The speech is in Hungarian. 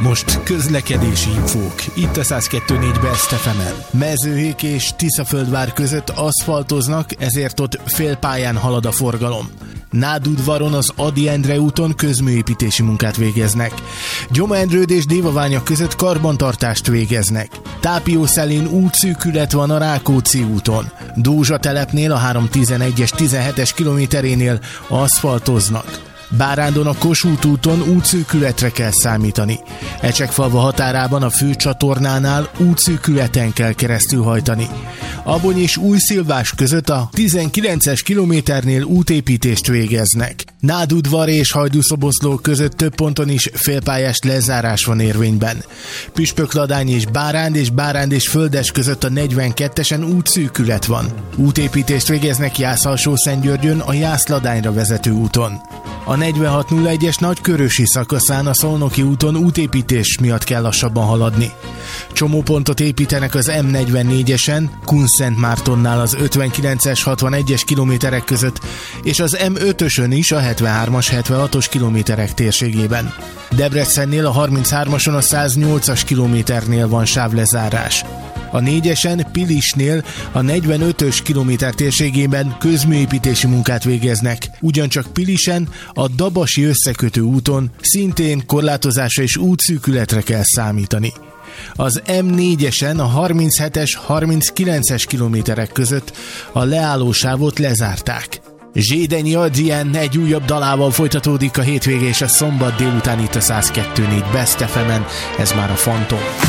Most közlekedési infók. Itt a 102.4 Best FM-en. Mezőhék és Tiszaföldvár között aszfaltoznak, ezért ott félpályán halad a forgalom. Nádudvaron az Ady Endre úton közműépítési munkát végeznek. Gyoma-Endrőd és Dévaványa között karbantartást végeznek. Tápiószelén útszűkület van a Rákóczi úton. Dózsa telepnél a 311-es 17-es kilométerénél aszfaltoznak. Bárándon a Kossuth úton útszűkületre kell számítani. Ecsekfalva határában a főcsatornánál útszűkületen kell keresztülhajtani. Abony és Újszilvás között a 19-es kilométernél útépítést végeznek. Nádudvar és Hajdúszoboszló között több ponton is félpályás lezárás van érvényben. Püspökladány és Báránd és Földes között a 42-esen útszűkület van. Útépítést végeznek Jász-Alsó-Szentgyörgyön a Jász-Ladányra vezető úton. A 4601-es Nagykörösi szakaszán a Szolnoki úton útépítés miatt kell lassabban haladni. Csomópontot építenek az M44-esen, Kunszentmártonnál az 59-es 61-es kilométerek között, és az M5-ösön is a 73-as 76-os kilométerek térségében. Debrecennél a 33-ason a 108-as kilométernél van sávlezárás. A 4-esen Pilisnél a 45-ös kilométer térségében közműépítési munkát végeznek. Ugyancsak Pilisen a Dabasi összekötő úton szintén korlátozásra és útszűkületre kell számítani. Az M4-esen a 37-es 39-es kilométerek között a leállósávot lezárták. Zsédenyi Adrien egy újabb dalával folytatódik a hétvége és a szombat délután itt a 102.4 Best FM-en, ez már a Fantom.